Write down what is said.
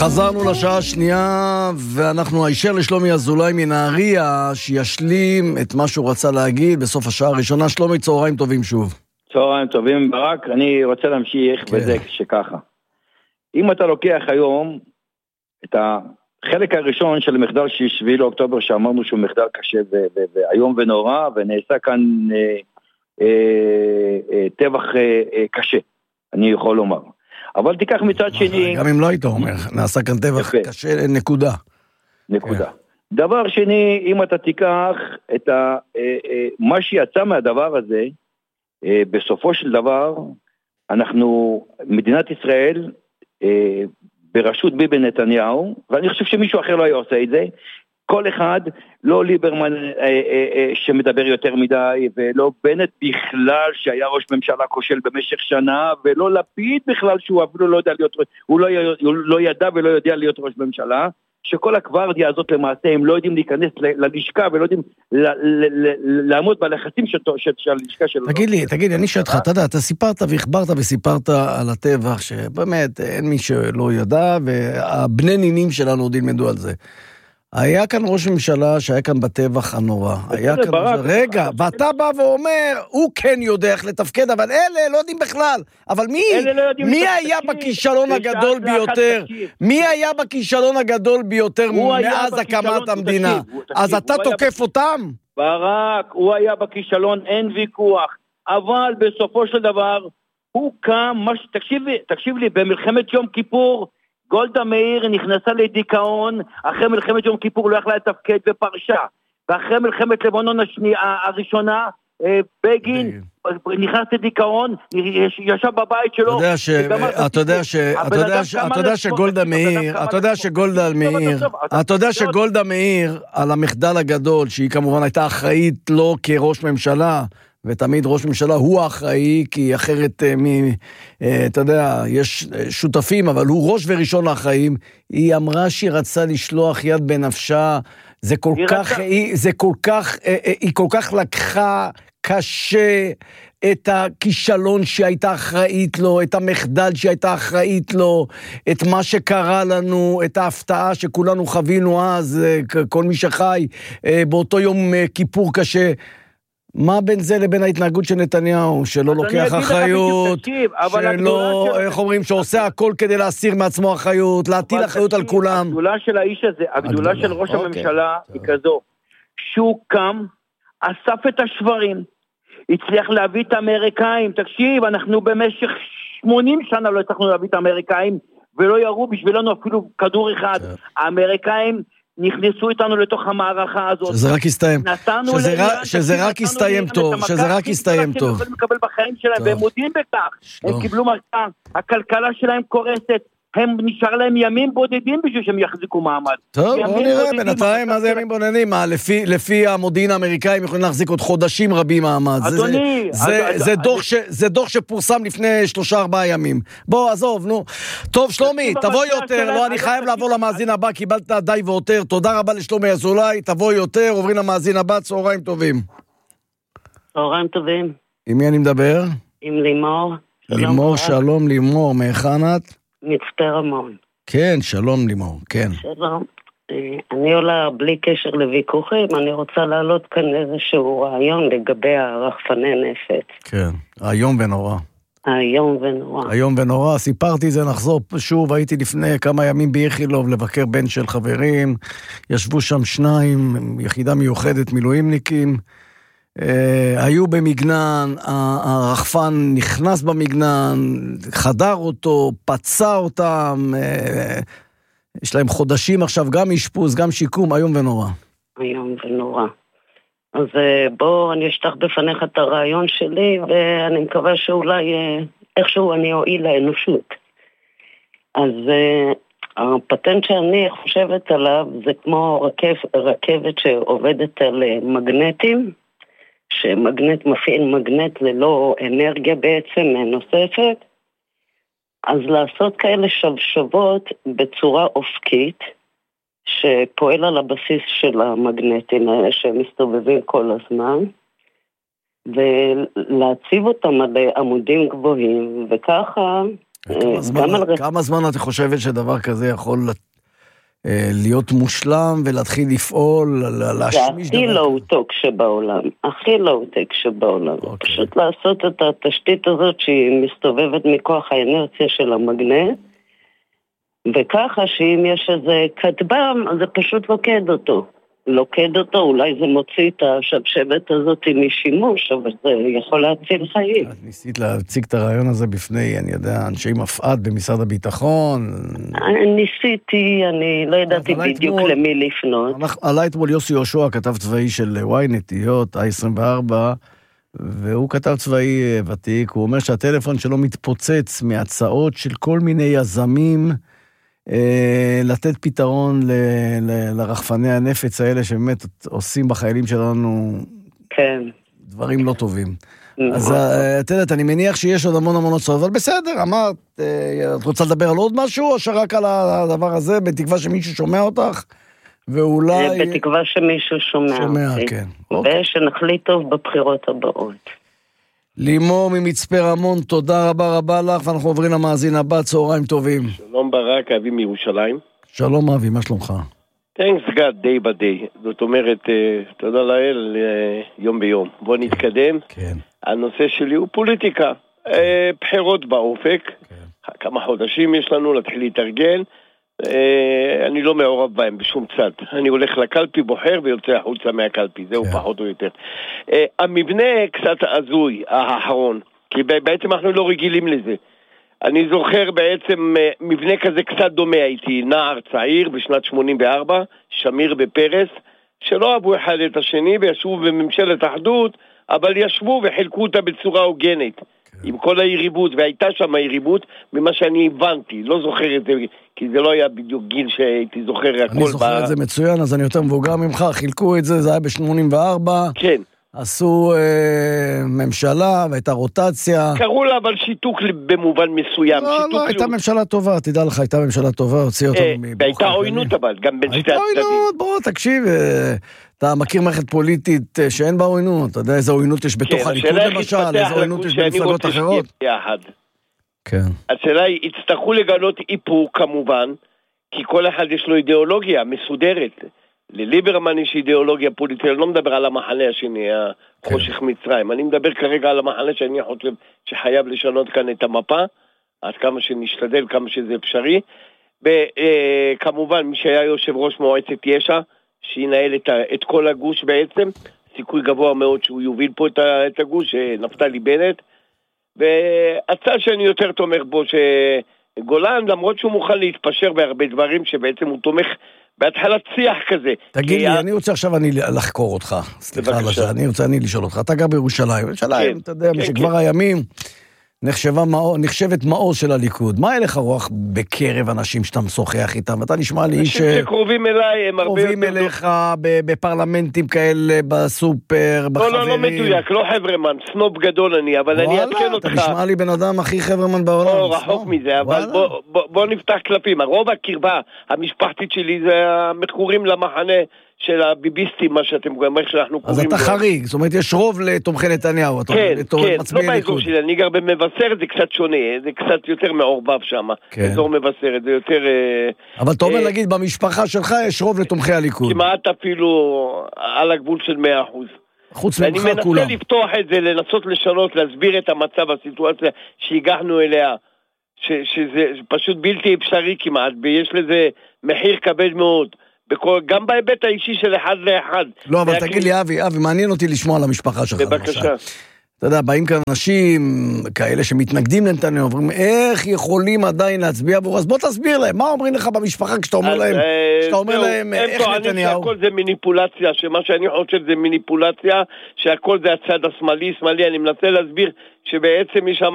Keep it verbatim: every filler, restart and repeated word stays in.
חזרנו לשעה השנייה, ואנחנו הישר לשלומי אזולאי מנהריה, שישלים את מה שהוא רצה להגיד בסוף השעה הראשונה. שלומי, צהריים טובים שוב. צהריים טובים, ברק. אני רוצה להמשיך כן. בזה שככה. אם אתה לוקח היום את החלק הראשון של המחדל של שבעה לאוקטובר, שאמרנו שהוא מחדל קשה והיום ונורא, ונעשה כאן אה, אה, אה, טבח אה, אה, קשה, אני יכול לומר. אבל תיקח מצד שני... גם אם לא היית אומר, נעשה כאן טבח קשה, נקודה. נקודה. דבר שני, אם אתה תיקח את ה, מה שיצא מהדבר הזה, בסופו של דבר, אנחנו, מדינת ישראל, בראשות ביבי נתניהו, ואני חושב שמישהו אחר לא היה עושה את זה, כל אחד, לא ליברמן אה, אה, אה, שמדבר יותר מדי, ולא בנט בכלל שהיה ראש ממשלה כושל במשך שנה, ולא לפיד בכלל שהוא אפילו לא יודע להיות, הוא לא, הוא לא ידע ולא יודע להיות ראש ממשלה, שכל הקוורדיה הזאת למעשה הם לא יודעים להיכנס ללשכה ולא יודעים ל, ל, ל, לעמוד בלחצים של, של, של הלשכה שלו. תגיד לי, תגיד לי, אני שאתך, אתה יודע, אתה סיפרת והחברת וסיפרת על הטבח, שבאמת אין מי שלא ידע, והבני נינים שלנו עוד ילמדו על זה. היה כאן ראש ממשלה שהיה כאן בטבח הנורא. היה כאן... רגע, ואתה בא ואומר, הוא כן יודע איך לתפקד, אבל אלה לא יודעים בכלל. אבל מי? מי היה בכישלון הגדול ביותר? מי היה בכישלון הגדול ביותר מאז הקמת המדינה? אז אתה תוקף אותם? ברק, הוא היה בכישלון, אין ויכוח. אבל בסופו של דבר, הוא קם, תקשיב לי, במלחמת יום כיפור, גולדה מאיר נכנסה לדיכאון, אחרי מלחמת יום כיפור לא יכלה לתפקד ופרשה, ואחרי מלחמת לבנון השנייה, הראשונה, בגין נכנס לדיכאון, ישב בבית שלו. אתה יודע ש... אתה יודע שגולדה מאיר, אתה יודע שגולדה מאיר, אתה יודע שגולדה מאיר, על המחדל הגדול, שהיא כמובן הייתה אחראית לא כראש ממשלה, ותמיד ראש ממשלה הוא האחראי, כי אחרת, מי, אתה יודע, יש שותפים, אבל הוא ראש וראשון האחראים. היא אמרה שהיא רצה לשלוח יד בנפשה, זה כל כך, היא, זה כל כך, היא כל כך לקחה קשה את הכישלון שהייתה אחראית לו, את המחדל שהייתה אחראית לו, את מה שקרה לנו, את ההפתעה שכולנו חווינו אז, כל מי שחי, באותו יום כיפור קשה. מה בין זה לבין ההתנהגות של נתניהו, שלא לוקח אחריות, שלא, איך אומרים, שעושה הכל כדי להסיר מעצמו אחריות, להטיל אחריות על כולם? הגדולה של האיש הזה, הגדולה של ראש הממשלה היא כזו, שהוא קם, אסף את השברים, הצליח להביא את האמריקאים, תקשיב, אנחנו במשך שמונים שנה לא הצלחנו להביא את האמריקאים, ולא ירו בשבילנו אפילו כדור אחד, האמריקאים, נכנסו איתנו לתוך המערכה הזאת. שזה רק יסתיים. שזה רק יסתיים טוב. שזה רק יסתיים טוב. הם מקבל בחיים שלהם, והם מודיעים בכך. הם קיבלו מרצה. הכלכלה שלהם קורסת. הם נשאר להם ימים בודדים בשביל שהם יחזיקו מעמד. טוב, בוא נראה, בינתיים מה זה ימים בודדים? מה, לפי המודיעין האמריקאי הם יכולים להחזיק עוד חודשים רבים מעמד. אדוני. זה דוח שפורסם לפני שלושה ארבעה ימים. בוא, עזוב, נו. טוב, שלומי, תבוא יותר. לא, אני חייב לעבור למאזין הבא, קיבלת די ויותר. תודה רבה לשלומי אזולאי, תבוא יותר, עוברים למאזין הבא, צהריים טובים. צהריים טובים. עם מי אני מדבר? עם לימור. לימור, שלום לימור, מהיכן את? מצפה רמון. כן, שלום לימור, כן. שלום. אני עולה בלי קשר לוויכוחים, אני רוצה להעלות כאן איזשהו רעיון לגבי הרחפני נפץ. כן, היום ונורא. היום ונורא. היום ונורא, סיפרתי זה, נחזור שוב, הייתי לפני כמה ימים באיכילוב לבקר בן של חברים, ישבו שם שניים, יחידה מיוחדת, מילואימניקים, Uh, היו במגנן, הרחפן נכנס במגנן, חדר אותו, פצע אותם, uh, יש להם חודשים עכשיו, גם אשפוז, גם שיקום, היום ונורא. היום ונורא. אז uh, בוא אני אשטח בפניך את הרעיון שלי, ואני מקווה שאולי uh, איכשהו אני אועיל לאנושות. אז uh, הפטנט שאני חושבת עליו זה כמו רכב, רכבת שעובדת על uh, מגנטים, שמגנט מפעיל מגנט ללא אנרגיה בעצם נוספת, אז לעשות כאלה שבשבות בצורה אופקית, שפועל על הבסיס של המגנטים האלה שמסתובבים כל הזמן, ולהציב אותם על עמודים גבוהים, וככה כמה זמן, כמה זמן אתה חושבת שדבר כזה יכול להיות מושלם ולהתחיל לפעול, להשמיש דבר? זה הכי לואו-טק שבעולם, הכי לואו-טק שבעולם. פשוט לעשות את התשתית הזאת שהיא מסתובבת מכוח האנרציה של המגנט, וככה שאם יש איזה כתבם, אז זה פשוט לוקד אותו. לוקד אותו, אולי זה מוציא את השבשבת הזאת משימוש, אבל זה יכול להציל חיים. את ניסית להציג את הרעיון הזה בפני, אני יודע, אנשי מפעד במשרד הביטחון? ניסיתי, אני לא ידעתי בדיוק למי לפנות. עלה אתמול יוסי יהושע, כתב צבאי של וויינט, יוט, איי עשרים וארבע, והוא כתב צבאי ותיק, הוא אומר שהטלפון שלו מתפוצץ מהצעות של כל מיני יזמים, לתת פתרון ל- ל- לרחפני הנפץ האלה שבאמת עושים בחיילים שלנו כן. דברים לא טובים. אז את יודעת, אני מניח שיש עוד המון המון הצעות, אבל בסדר, אמרת, את רוצה לדבר על עוד משהו או שרק על הדבר הזה, בתקווה שמישהו שומע אותך, ואולי... בתקווה שמישהו שומע, שומע, כן. ושנחליט טוב בבחירות הבאות. לימור ממצפה רמון, תודה רבה רבה לך, ואנחנו עוברים למאזין הבא, צהריים טובים. שלום ברק, אבי מירושלים. שלום אבי, מה שלומך? Thanks God, day by day. זאת אומרת, תודה לאל, יום ביום. בוא נתקדם. כן. הנושא שלי הוא פוליטיקה. בחירות באופק. כן. כמה חודשים יש לנו להתחיל להתארגן. אני לא מעורב בהם בשום צד. אני הולך לקלפי, בוחר ויוצא החוצה מהקלפי. זהו פחות או יותר. המבנה קצת הזוי, האחרון. כי בעצם אנחנו לא רגילים לזה. אני זוכר בעצם מבנה כזה קצת דומה, הייתי נער צעיר בשנת שמונים וארבע, שמיר בפרס, שלא אהבו אחד את השני וישבו בממשלת אחדות, אבל ישבו וחילקו אותה בצורה הוגנת. עם כל היריבות, והייתה שם היריבות, ממה שאני הבנתי, לא זוכר את זה, כי זה לא היה בדיוק גיל שהייתי זוכר הכל. אני זוכר ב... את זה מצוין, אז אני יותר מבוגר ממך, חילקו את זה, זה היה ב-שמונים וארבע. כן. עשו אה, ממשלה, והייתה רוטציה. קראו לה אבל שיתוק במובן מסוים. לא, לא, הייתה ממשלה טובה, תדע לך, הייתה ממשלה טובה, הוציאה אותנו מברוכה. והייתה עוינות אבל, גם בין שתי הצדדים. הייתה עוינות, בוא, תקשיב, אתה מכיר מערכת פוליטית שאין בה עוינות, אתה יודע איזה עוינות יש בתוך הליכוד למשל, איזה עוינות יש במפלגות אחרות. כן. השאלה היא, יצטרכו לגלות איפור כמובן, כי כל אחד יש לו אידיאולוגיה מסודרת. לליברמן יש אידיאולוגיה פוליטית, אני לא מדבר על המחנה השני, החושך מצרים, אני מדבר כרגע על המחנה שאני חושב שחייב לשנות כאן את המפה, עד כמה שנשתדל, כמה שזה אפשרי, וכמובן מי שהיה יושב ראש מועצת יש"ע, שינהל את, את כל הגוש בעצם, סיכוי גבוה מאוד שהוא יוביל פה את הגוש, נפתלי בנט, והצד שאני יותר תומך בו, שגולן, למרות שהוא מוכן להתפשר בהרבה דברים, שבעצם הוא תומך בהתחלת שיח כזה. תגיד לי, אני רוצה עכשיו אני לחקור אותך. סליחה, אני רוצה אני לשאול אותך. אתה גר בירושלים. ירושלים, אתה יודע, משכבר הימים נחשבת מעוז של הליכוד. מה הלך הרוח בקרב אנשים שאתה משוחח איתם? אתה נשמע לי איש... אנשים שקרובים אליי, הם הרבה יותר... קרובים אליך בפרלמנטים כאלה, בסופר, בחברים. לא, לא, לא מדויק, לא חברמן, סנופ גדול אני, אבל אני אעדכן אותך. אתה נשמע לי בן אדם הכי חברמן בעולם. לא, רחוק מזה, אבל בוא נפתח קלפים. הרוב הקרבה המשפחתית שלי זה המכורים למחנה של הביביסטים, מה שאתם קוראים, איך שאנחנו קוראים. אז אתה חריג, זאת אומרת, יש רוב לתומכי נתניהו. כן, כן, לא באזור שלי, אני גר במבשרת, זה קצת שונה, זה קצת יותר מעורבב שם, אזור מבשרת, זה יותר... אבל אתה אומר, נגיד, במשפחה שלך יש רוב לתומכי הליכוד. כמעט אפילו על הגבול של מאה אחוז. חוץ ממך כולם. ואני מנסה לפתוח את זה, לנסות לשנות, להסביר את המצב, הסיטואציה שהגענו אליה, שזה פשוט בלתי אפשרי כמעט, ויש לזה מחיר כבד מאוד. גם בהיבט האישי של אחד לאחד. לא, אבל תגיד לי, אבי, אבי, מעניין אותי לשמוע על המשפחה שלך. בבקשה. אתה יודע, באים כאן אנשים כאלה שמתנגדים לנתניהו, אומרים, איך יכולים עדיין להצביע עבור? אז בוא תסביר להם, מה אומרים לך במשפחה כשאתה אומר להם, כשאתה אומר להם, איך נתניהו? הם טוענים שהכל זה מניפולציה, שמה שאני חושב זה מניפולציה, שהכל זה הצד השמאלי, שמאלי, אני מנסה להסביר שבעצם יש שם